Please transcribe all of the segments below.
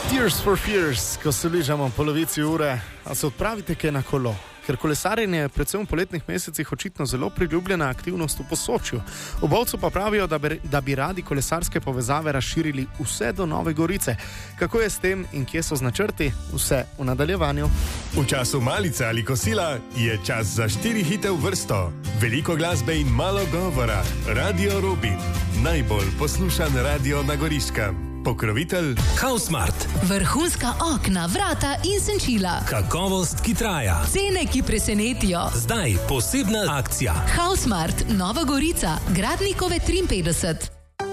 Tears for Fears, ko se bližamo polovici ure, a se odpravite kaj na kolo. Ker kolesarjenje je predvsem v poletnih mesecih očitno zelo priljubljena aktivnost v Posočju. V Bovcu pa pravijo, da bi radi kolesarske povezave razširili vse do Nove Gorice. Kako je s tem in kje so načrti? Vse v nadaljevanju. V času malice ali kosila je čas za 4 hite v vrsto. Veliko glasbe in malo govora. Radio Robin. Najbolj poslušan radio na Goriškem. Pokrovitelj Hausmart. Vrhunska okna, vrata in senčila. Kakovost, ki traja. Cene, ki presenetijo. Zdaj posebna akcija. Hausmart, Nova Gorica, Gradnikove 53.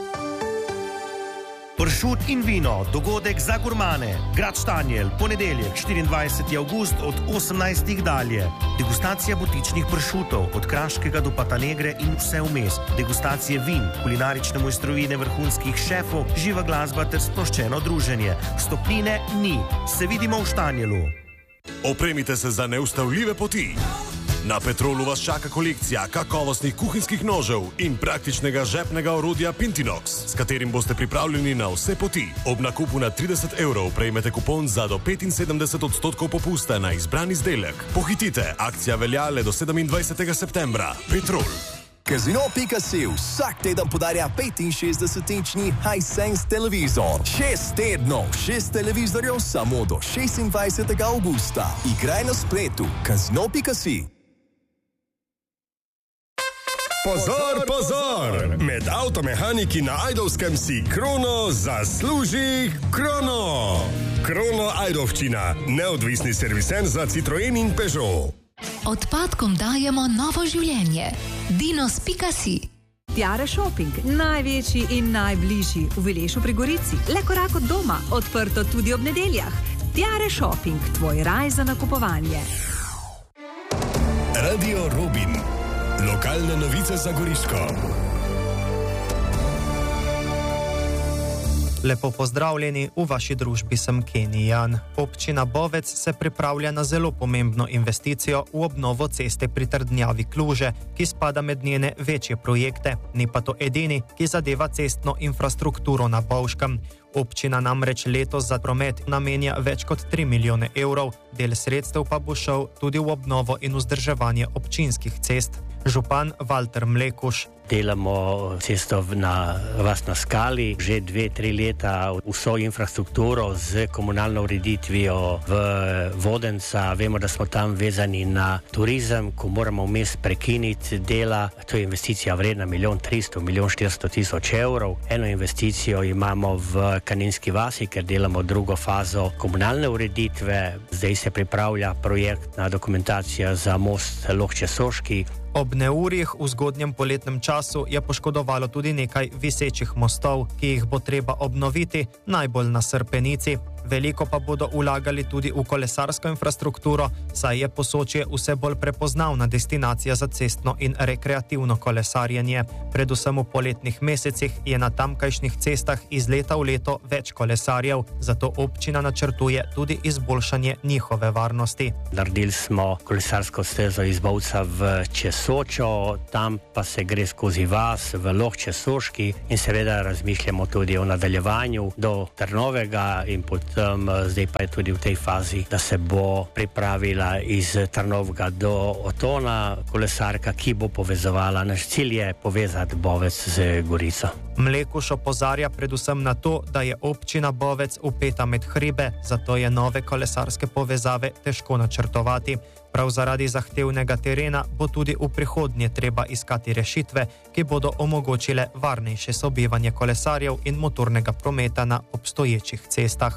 Pršut in vino, dogodek za gurmane. Grad Štanjel, ponedeljek, 24. avgust od 18. dalje. Degustacija butičnih pršutov, od kraškega do Patanegre in vse vmes. Degustacije vin, kulinarične mojstrovine vrhunskih šefov, živa glasba ter sproščeno druženje. Vstopnine ni. Se vidimo v Štanjelu. Opremite se za neustavljive poti. Na Petrolu vas čaka kolekcija kakovostnih kuhinjskih nožev in praktičnega žepnega orodja Pintinox, s katerim boste pripravljeni na vse poti. Ob nakupu na 30 € prejmete kupon za do 75% popusta na izbran izdelek. Pohitite, akcija velja le do 27. septembra. Petrol. Casino.si vsak teden podarja 65-inčni Hisense televizor. 6 tednov, 6 televizorjev samo do 26. avgusta. Igraj na spletu. Casino.si. Pozor, pozor! Med avtomehaniki na Ajdovskem si Krono zasluži Krono! Krono Ajdovščina, neodvisni serviser za Citroen in Peugeot. Odpadkom dajemo novo življenje. Dinos.si. Tiare Shopping, največji in najbližji v Vilešu pri Gorici. Le korak od doma, odprto tudi ob nedeljah. Tiare Shopping, tvoj raj za nakupovanje. Radio Robin. Lokalne novice za Goriško. Lepo pozdravljeni, v vaši družbi sem Kenny Jan. Občina Bovec se pripravlja na zelo pomembno investicijo v obnovo ceste pri Trdnjavi Kluže, ki spada med njene večje projekte. Ni pa to edini, ki zadeva cestno infrastrukturo na Bovškem. Občina namreč letos za promet namenja več kot 3 milijone evrov, del sredstev pa bo šel tudi v obnovo in vzdrževanje občinskih cest. Župan Valter Mlekuš. Delamo cesto na Vas na Skali, že 2-3 leta vso infrastrukturo z komunalno ureditvijo v Vodenca. Vemo, da smo tam vezani na turizem, ko moramo vmes prekiniti dela. To je investicija vredna 1.300.000–1.400.000 evrov. Eno investicijo imamo v Kaninski vasi, ker delamo drugo fazo komunalne ureditve. Zdaj se pripravlja projektna dokumentacija za most Lohče-Soški. Ob neurjih v zgodnjem poletnem času je poškodovalo tudi nekaj visečih mostov, ki jih bo treba obnoviti, najbolj na Srpenici. Veliko pa bodo vlagali tudi v kolesarsko infrastrukturo, saj je Posočje vse bolj prepoznavna destinacija za cestno in rekreativno kolesarjenje. Predvsem v poletnih mesecih je na tamkajšnjih cestah iz leta v leto več kolesarjev, zato občina načrtuje tudi izboljšanje njihove varnosti. Naredili smo kolesarsko stezo iz Bovca v Česočo, tam pa se gre skozi vas v Lohče-Soški in seveda razmišljamo tudi o nadaljevanju do Trnovega in zdaj pa je tudi v tej fazi, da se bo pripravila iz Trnovega do Otona kolesarka, ki bo povezovala. Naš cilj je povezati Bovec z Gorico. Mlekuš opozarja predvsem na to, da je občina Bovec vpeta med hribe, zato je nove kolesarske povezave težko načrtovati. Prav zaradi zahtevnega terena bo tudi v prihodnje treba iskati rešitve, ki bodo omogočile varnejše sobivanje kolesarjev in motornega prometa na obstoječih cestah.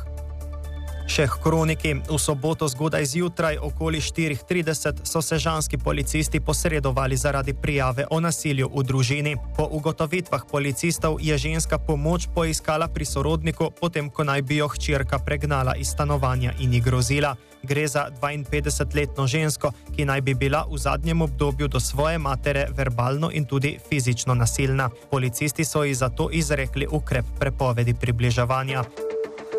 Še k kroniki. V soboto zgodaj zjutraj okoli 4:30 so sežanski policisti posredovali zaradi prijave o nasilju v družini. Po ugotovitvah policistov je ženska pomoč poiskala pri sorodniku, potem ko naj bi jo hčerka pregnala iz stanovanja in ji grozila. Gre za 52-letno žensko, ki naj bi bila v zadnjem obdobju do svoje matere verbalno in tudi fizično nasilna. Policisti so ji zato izrekli ukrep prepovedi približevanja.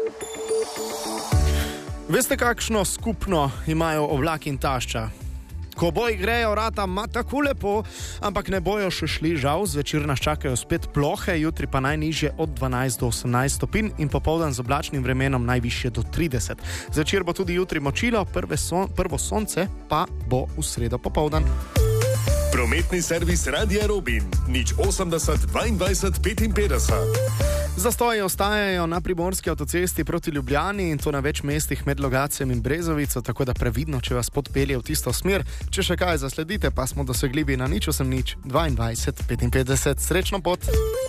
Veste, kakšno skupno imajo oblak in tašča? Ko boji grejo, vrata ima tako lepo, ampak ne bojo še šli, žal. Zvečer nas čakajo spet plohe, jutri pa najnižje od 12 do 18 stopinj in popoldan z oblačnim vremenom najvišje do 30. Zvečer bo tudi jutri močilo, prvo sonce pa bo v sredo popoldan. Prometni servis Radia Robin, 080 22 55. Zastoji ostajajo na primorski avtocesti proti Ljubljani in to na več mestih med Logatcem in Brezovico, tako da previdno, če vas podpelje v tisto smer. Če še kaj zasledite, pa smo dosegljivi na 080 22 55. Srečno pot!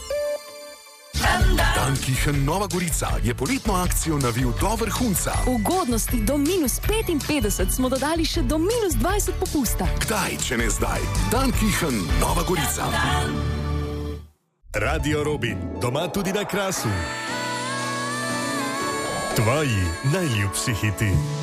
Dankichen Nova Gorica je poletno akcijo navil do vrhunca. Ugodnosti do -55 smo dodali še do -20 popusta. Kdaj, če ne zdaj? Dankichen Nova Gorica. Radio Robin, doma tudi na Krasu. Tvoji najljubši hiti.